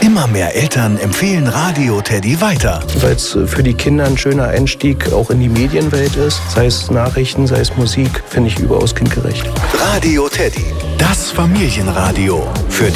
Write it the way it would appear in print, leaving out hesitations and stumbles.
Immer mehr Eltern empfehlen Radio Teddy weiter. Weil es für die Kinder ein schöner Einstieg auch in die Medienwelt ist. Sei es Nachrichten, sei es Musik, finde ich überaus kindgerecht. Radio Teddy, das Familienradio. Für